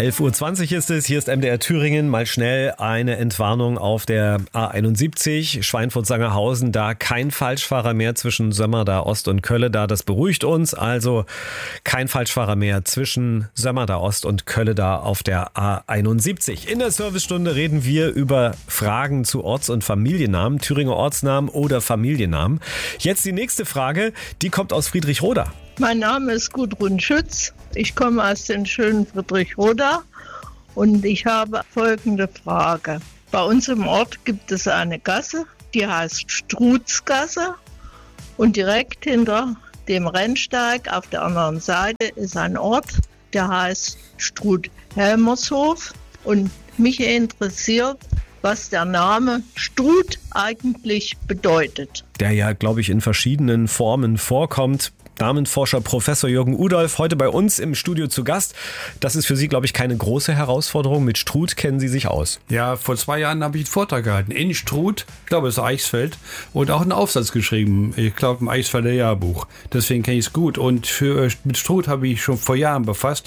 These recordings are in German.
11.20 Uhr ist es, hier ist MDR Thüringen. Mal schnell eine Entwarnung auf der A71, Schweinfurt-Sangerhausen. Da kein Falschfahrer mehr zwischen Sömmerda Ost und Kölleda. Das beruhigt uns. Also kein Falschfahrer mehr zwischen Sömmerda Ost und Kölleda auf der A71. In der Servicestunde reden wir über Fragen zu Orts- und Familiennamen, Thüringer Ortsnamen oder Familiennamen. Jetzt die nächste Frage, die kommt aus Friedrichroda. Mein Name ist Gudrun Schütz. Ich komme aus dem schönen Friedrichroda und ich habe folgende Frage. Bei uns im Ort gibt es eine Gasse, die heißt Strutzgasse und direkt hinter dem Rennsteig auf der anderen Seite ist ein Ort, der heißt Struth-Helmershof und mich interessiert, was der Name Struth eigentlich bedeutet. Der ja, glaube ich, in verschiedenen Formen vorkommt. Namenforscher Professor Jürgen Udolph heute bei uns im Studio zu Gast. Das ist für Sie, glaube ich, keine große Herausforderung. Mit Struth kennen Sie sich aus. Ja, vor 2 Jahren habe ich einen Vortrag gehalten in Struth, ich glaube es ist Eichsfeld, und auch einen Aufsatz geschrieben, ich glaube im Eichsfelder Jahrbuch. Deswegen kenne ich es gut. Und mit Struth habe ich schon vor Jahren befasst.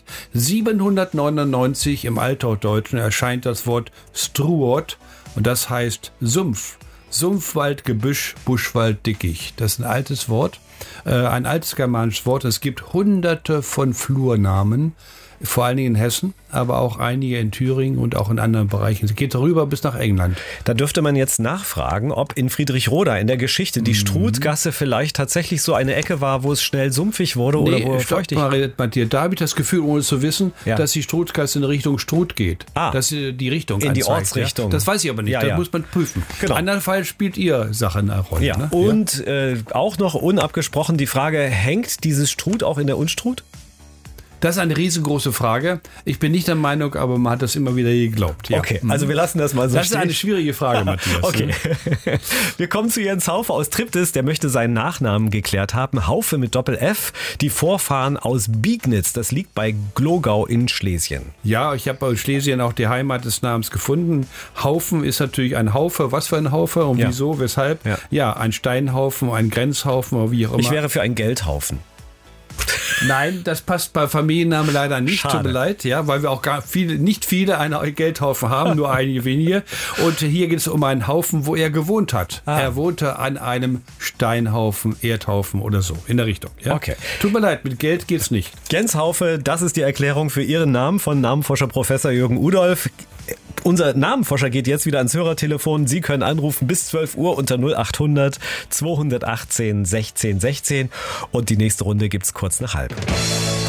799 im Althochdeutschen erscheint das Wort Struot und das heißt Sumpf. Sumpfwald, Gebüsch, Buschwald, Dickicht. Das ist ein altes Wort. Ein altes germanisches Wort. Es gibt hunderte von Flurnamen, vor allen Dingen in Hessen, aber auch einige in Thüringen und auch in anderen Bereichen. Es geht darüber bis nach England. Da dürfte man jetzt nachfragen, ob in Friedrichroda in der Geschichte die Struthgasse vielleicht tatsächlich so eine Ecke war, wo es schnell sumpfig wurde oder wo feuchtig war. Da habe ich das Gefühl, ohne zu wissen, dass die Struthgasse in Richtung Struth geht. Dass die Richtung in anzeigt, die Ortsrichtung. Ja? Das weiß ich aber nicht, das muss man prüfen. Genau. In anderen Fall spielt ihr Sache eine Rolle. Ja. Ne? Und auch noch unabgesprochen die Frage, hängt dieses Struth auch in der Unstruth? Das ist eine riesengroße Frage. Ich bin nicht der Meinung, aber man hat das immer wieder geglaubt. Ja. Okay, also wir lassen das mal so Das stehen. ist eine schwierige Frage, Matthias. Okay. Wir kommen zu Jens Haufe aus Triptis. Der möchte seinen Nachnamen geklärt haben. Haufe mit Doppel-F. Die Vorfahren aus Biegnitz. Das liegt bei Glogau in Schlesien. Ja, ich habe bei Schlesien auch die Heimat des Namens gefunden. Haufen ist natürlich ein Haufe. Was für ein Haufe und wieso, weshalb? Ja, ein Steinhaufen, ein Grenzhaufen oder wie auch immer. Ich wäre für einen Geldhaufen. Nein, das passt bei Familiennamen leider nicht. Schade. Tut mir leid, ja, weil wir auch nicht viele einen Geldhaufen haben, nur einige wenige. Und hier geht es um einen Haufen, wo er gewohnt hat. Er wohnte an einem Steinhaufen, Erdhaufen oder so, in der Richtung. Ja? Okay. Tut mir leid, mit Geld geht's nicht. Jens Haufe, das ist die Erklärung für Ihren Namen von Namenforscher Professor Jürgen Udolph. Unser Namenforscher geht jetzt wieder ans Hörertelefon. Sie können anrufen bis 12 Uhr unter 0800 218 16 16 und die nächste Runde gibt's kurz nach halb.